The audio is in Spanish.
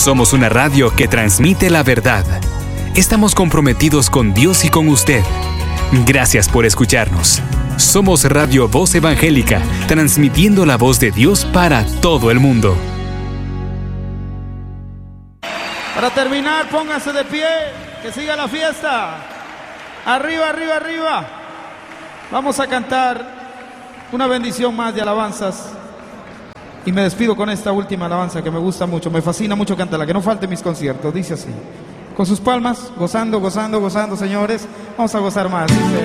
Somos una radio que transmite la verdad. Estamos comprometidos con Dios y con usted. Gracias por escucharnos. Somos Radio Voz Evangélica, transmitiendo la voz de Dios para todo el mundo. Para terminar, pónganse de pie, que siga la fiesta. Arriba, arriba, arriba. Vamos a cantar una bendición más de alabanzas. Y me despido con esta última alabanza que me gusta mucho, me fascina mucho cantarla, que no falte en mis conciertos. Dice así, con sus palmas, gozando, gozando, gozando, señores. Vamos a gozar más. Dice...